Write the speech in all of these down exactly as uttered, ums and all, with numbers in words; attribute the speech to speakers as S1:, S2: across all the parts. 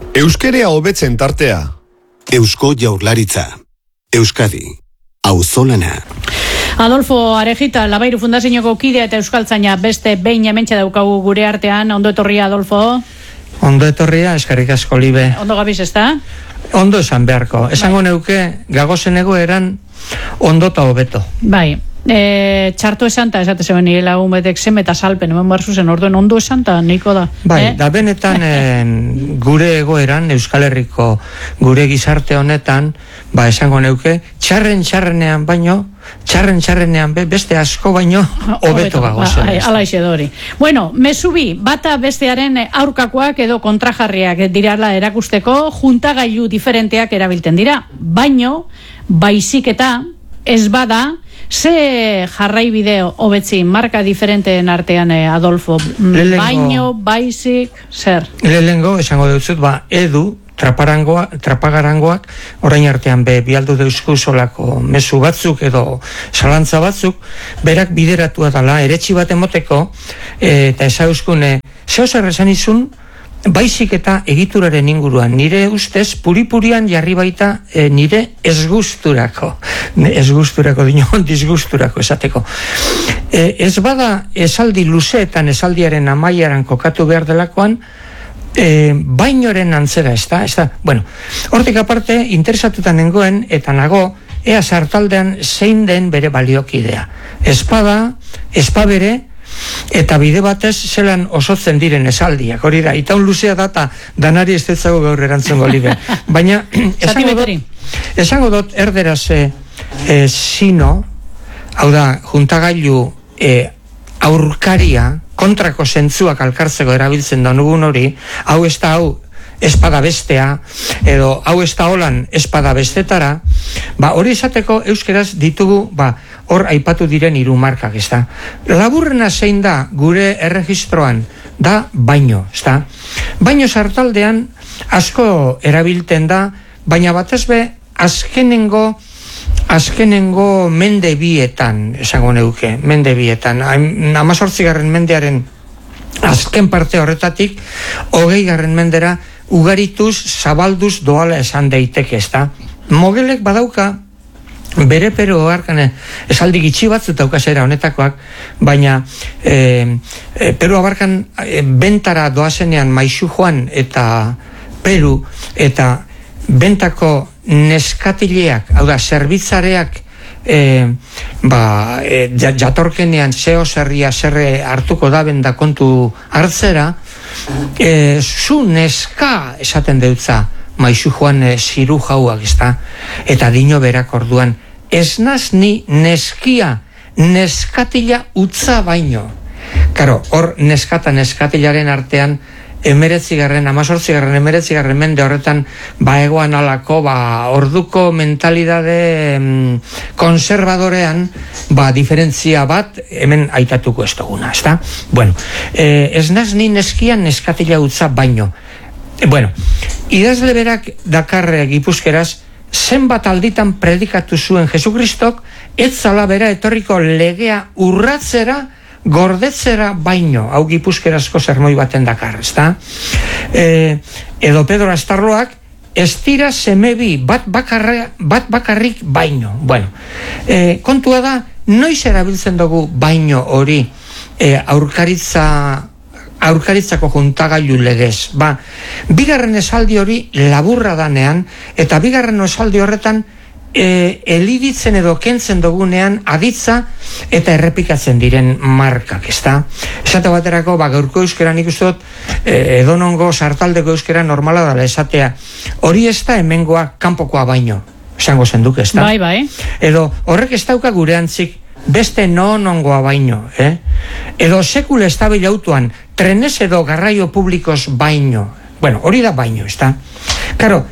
S1: Euskerea hobetzen tartea.
S2: Eusko Jaurlaritza. Euskadi. Auzolana.
S3: Adolfo Arejita, Labairu Fundazioko kidea eta euskaltzaina beste behin hementxe daukagu gure artean. Ondo etorria, Adolfo?
S4: Ondo etorria, eskerrik asko, Libe.
S3: Ondo gabiz, ezta?
S4: Ondo esan beharko. Esango neuke, gagozeneko eran ondo eta hobeto.
S3: Bai. E, txarto esan eta esate zeben nire lagun betek zen eta salpen, hemen behar zuzen orduen ondo esan eta niko da.
S4: Bai,
S3: eh?
S4: da benetan en, gure egoeran, Euskal Herriko gure gizarte honetan, ba esango neuke, txarren txarrenean baino, txarren txarrenean be, beste asko baino hobeto gagozen.
S3: Ba, ala ixe dori. Bueno, mezubi, bata bestearen aurkakoak edo kontrajarriak dirala erakusteko, juntagailu diferenteak erabilten dira, baino, baizik eta ez bada, ze jarraibide hobetzi marka diferenteen artean, eh, Adolfo? Lehengo, baino, baizik, zer?
S4: Lehengo, esango dut, ba, edu, traparangoa, trapagarangoak, orain artean be, bialdu deusku solako mezu batzuk edo salantza batzuk, berak bideratua dala, eretxi bat emoteko, e, eta esauskune, zeo zer esan izun, baizik eta egituraren inguruan, nire ustez puripurian jarri baita e, nire ezgusturako, ezgusturako dino, disgusturako esateko. E, ez bada esaldi luzeetan esaldiaren amaiaran kokatu behar delakoan, e, bainoren antzera, ez da? Ez da? Bueno, hortik aparte, interesatutan nengoen, eta nago, ea sartaldean zein den bere baliokidea. Espada, espabere, eta bide batez zelan osotzen diren esaldiak, hori da, itaun luzea data danari ez detzago gaur erantzungo libe, baina esango dut, esango dut erderaz e, e, sino, hau da, juntagailu e, aurkaria, kontrako zentzuak alkartzeko erabiltzen da nugun hori, hau ez da hau espada bestea, edo hau ez da holan espada bestetara, ba, hori esateko euskeraz ditugu, ba, hor aipatu diren hiru markak, ez da. Laburrena zein da gure erregistroan, da baino, ez da. Baino sartaldean asko erabilten da, baina batez be, azkenengo, azkenengo mende bietan, esango neuke, mende bietan, amazortzigarren mendearen azken parte horretatik, hogei garren mendera, ugarituz, zabalduz doala esan daiteke, ez da. Mogelek badauka, bere Peru abarkan esaldi gitxi batzu daukazera honetakoak, baina e, e, Peru abarkan e, bentara doazenean Maixu Joan eta Peru eta bentako neskatileak, hau da, zerbitzareak e, ba, e, jatorkenean zeo zerria zerre hartuko da benda kontu hartzera, e, zu neska esaten deutza Maixu Joan e, ziru jauak, ez da? Eta dino berak orduan, ez naz ni neskia, neskatila utza baino. Karo, hor neskata neskatilaren artean, emeretzigarren, amazortzigarren, emeretzigarren mende horretan, ba egoan alako, ba orduko mentalidade mm, konservadorean, ba diferentzia bat, hemen aitatuko ez duguna, ez da? Bueno, e, ez naz ni neskia, neskatila utza baino. Bueno, idazle berak dakarre gipuzkeraz, zenbat alditan predikatu zuen Jesukristok, ez zala bera etorriko legea urratzera, gordetzera baino, hau gipuzkerazko zermoi baten dakar, ez da? E, edo Pedro Astarloak, ez dira semebi bat, bakarra, bat bakarrik baino. Bueno, e, kontua da, noiz erabiltzen dugu baino hori e, aurkaritza aurkaritzako juntagailu legez. Ba, bigarren esaldi hori laburra danean, eta bigarren esaldi horretan e, eliditzen edo kentzen dugunean aditza eta errepikatzen diren markak, ez da? Esate baterako, ba, gaurko euskeran ikustot, e, edonongo sartaldeko euskera normala dala esatea. Hori ez da hemengoa kanpokoa baino, esango zenduk, ez da?
S3: Bai, bai.
S4: Edo horrek ez dauka gure antzik beste non-ongoa baino, eh? Edo sekule estabil autuan, trenez edo garraio publikoz baino. Bueno, hori da baino, ez da? Karo,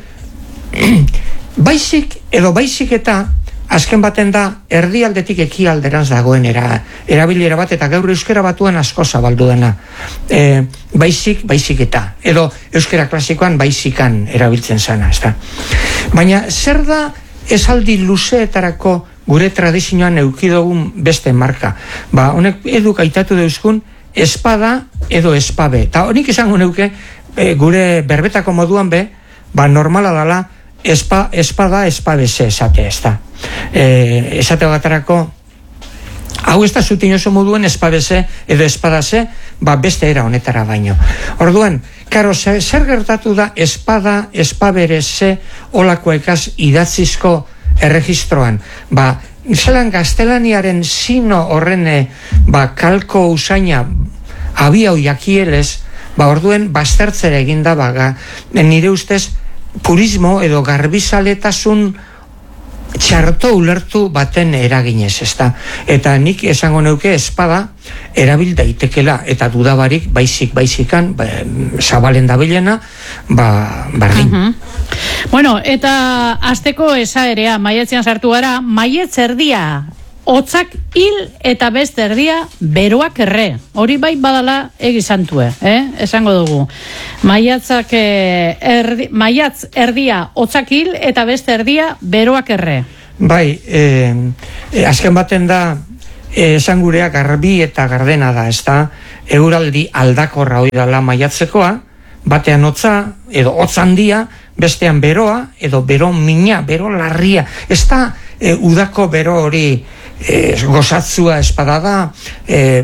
S4: baizik edo baizik eta azken baten da erdialdetik ekialderanz dagoen era, erabilera bat, eta gaur euskera batuan asko zabaldu dena. E, baizik, baizik eta. Edo euskera klasikoan baizikan erabiltzen zana, ez da? Baina zer da esaldi luzeetarako gure tradizioan eukidogun beste marka? Ba, honek eduk aitatu deuzkun espada edo espabe. Eta honik izango neuke, e, gure berbetako moduan be, ba normala dala espa, espada espabese esate, ez da. E, esate batarako, hau ez da zutin oso moduen espabese edo espadase, ba beste era honetara baino. Orduan, karo, zer gertatu da espada, espaberese, olako ekaz idatzizko erregistroan, ba, zelan gaztelaniaren sino horrene, ba, kalko usaina abiau jakielez, ba, orduen baztertzera eginda, ba, ga, nire ustez, purismo edo garbizaletasun txarto ulertu baten eraginez, ezta. Eta nik esango neuke espada erabil daitekela, eta dudabarik baizik baizikan ba, zabalen dabilena ba, bardin.
S3: Uh-huh. Bueno, eta azteko esaerea maiatzean sartu gara, maietz erdia hotzak hil eta beste erdia beroak erre. Hori bai badala egizantue, eh? Esango dugu. Maiatzak erdi, maiatz erdia hotzak hil eta beste erdia beroak erre.
S4: Bai, eh, eh, azken baten da eh, esan gurea garbi eta gardena da, ez da? Euraldi aldakorra hori dala maiatzekoa, batean hotza edo hotz handia, bestean beroa edo bero mina, bero larria. Ez da eh, udako bero hori E, gozatzua espada da, e,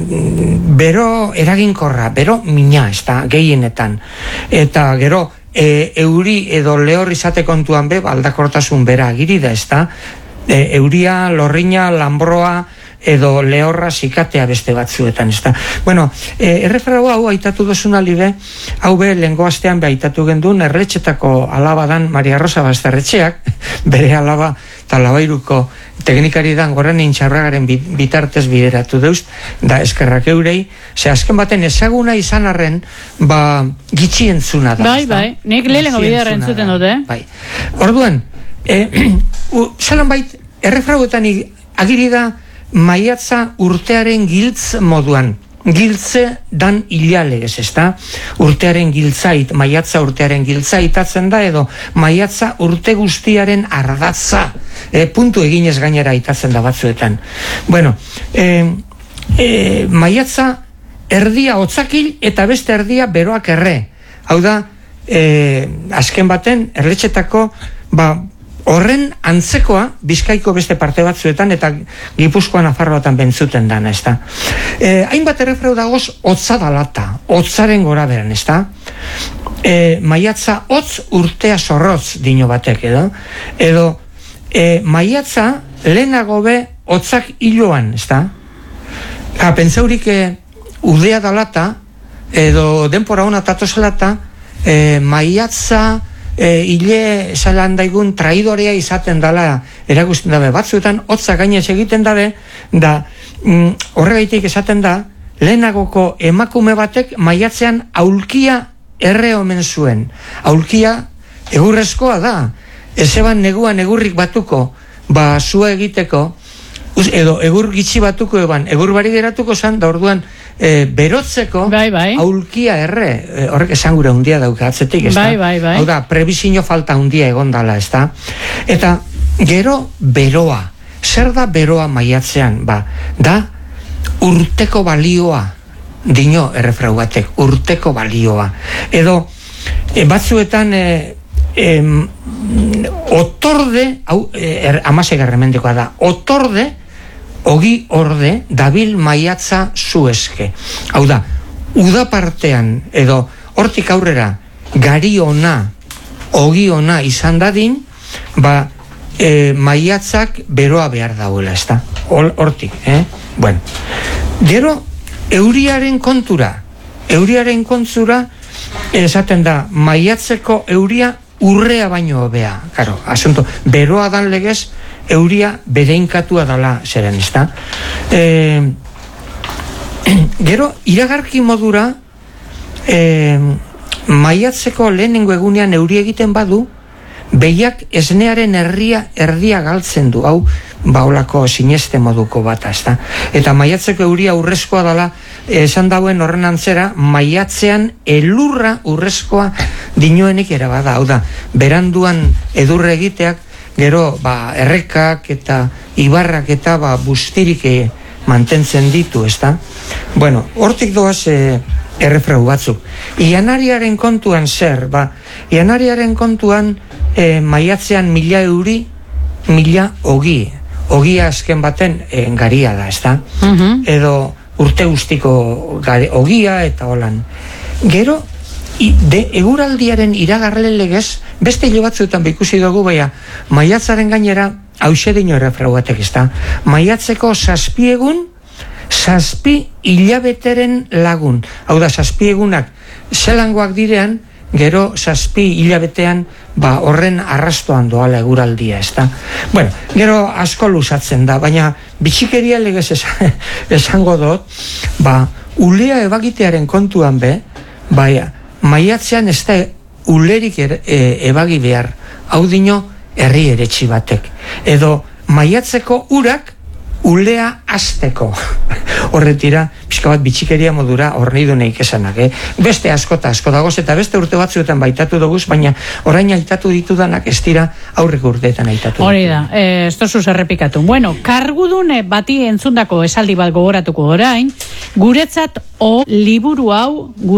S4: bero eraginkorra, bero mina, ez da, gehienetan. Eta gero, e, euri edo lehor izate kontuan be, aldakortasun bera agiri da, ez da. E, euria, lorrina, lambroa, edo lehorra zikatea beste batzuetan, ez da. Bueno, e, erreferau hau aitatu dozun alibe, hau be, lehengo astean be aitatu gendun, erletxetako alabadan Maria Rosa Bazterretxeak, bere alaba eta labairuko teknikari dan gorren intxarragaren bitartez bideratu deuz, da eskerrak eurei, ze azken baten ezaguna izan arren, ba, gitxi entzuna da.
S3: Bai, bai, nik lehenko bidera entzuten dute.
S4: Bai. Orduan, e, zalan bait, errefrauetan agiri da, maiatza urtearen giltz moduan. Giltze dan hilale ez, ez da? Urtearen giltzait, maiatza urtearen giltzaitatzen da, edo maiatza urte guztiaren ardatza. E, puntu eginez gainera itatzen da batzuetan. Bueno, e, e, maiatza erdia hotzakil eta beste erdia beroak erre. Hau da, e, azken baten, erletxetako, ba, horren antzekoa Bizkaiko beste parte batzuetan eta Gipuzkoan Nafarroatan bentzuten dana, ez da. E, hainbat errefrau dagoz hotza dalata, hotzaren gora beran, ez da. E, maiatza hotz urtea zorrotz dino batek, edo. Edo, e, maiatza lehenago be hotzak hiloan, ez da. Ha, pentsaurik e, udea dalata, edo denpora hona tatozelata, e, maiatza E, hile esalan daigun traidorea izaten dala erakusten dabe batzuetan, hotza gainez egiten dabe, da mm, horregaitik esaten da, lehenagoko emakume batek maiatzean aulkia erre omen zuen. Aulkia egurrezkoa da, ez eban neguan egurrik batuko, ba zua egiteko, edo egur gitxi batuko eban, egur bari geratuko zan, da orduan E, berotzeko
S3: bai, bai.
S4: aulkia erre, e, horrek esan gure hundia dauka atzetik, ez da?
S3: Bai, bai, bai.
S4: Hau da, prebizio falta hundia egondala, ez da? Eta gero beroa, zer da beroa maiatzean? Ba, da urteko balioa, dino errefrau batek, urteko balioa. Edo, e, batzuetan e, e, otorde, hau, e, er, amasegarremendekoa da, otorde, ogi orde dabil maiatza zueske. Hau da, uda partean edo hortik aurrera gari ona, ogi ona izan dadin, ba e, maiatzak beroa behar dauela, ez da? Hortik, eh? Bueno, gero euriaren kontura, euriaren kontura esaten da, maiatzeko euria urrea baino hobea. Claro, asunto, beroa dan legez, euria bereinkatua dala zeren, ez da? E, gero, iragarki modura, e, maiatzeko lehenengo egunean euri egiten badu, behiak esnearen erdia, erdia galtzen du, hau, baulako sineste moduko bat, ez da? Eta maiatzeko euria urrezkoa dala, esan dauen horren antzera, maiatzean elurra urrezkoa dinoenik erabada, hau da, beranduan edurre egiteak, gero, ba, errekak eta ibarrak eta ba, bustirik mantentzen ditu, ez da? Bueno, hortik doaz, e, errefrau batzuk. Ianariaren kontuan zer, ba, Ianariaren kontuan e, maiatzean mila euri, mila ogi. Ogia azken baten e, garia da, ez da? Uh-huh. Edo urte guztiko gare, ogia eta holan. Gero, i, de eguraldiaren iragarle legez, beste hilo batzuetan ikusi dugu, baina maiatzaren gainera, hause dino errefrau batek, ez da? Maiatzeko zazpiegun, zazpi hilabeteren lagun. Hau da, zazpiegunak zelangoak direan, gero zazpi hilabetean ba, horren arrastoan doala eguraldia, ez da? Bueno, gero asko luzatzen da, baina bitxikeria legez esan, esango dut, ba, ulea ebagitearen kontuan be, baina, maiatzean ez da ulerik er, e, ebagi behar, hau dino herri eretxi batek. Edo maiatzeko urak ulea azteko. Horretira, pixka bat bitxikeria modura hornidu neik esanak, eh? Beste asko eta asko dagoz, eta beste urte batzuetan baitatu doguz, baina orain aitatu ditudanak ez dira aurreko urteetan aitatu.
S3: Hori da, eh, ez tozuz errepikatu. Bueno, kargudun bati entzundako esaldi bat gogoratuko orain, guretzat o liburu hau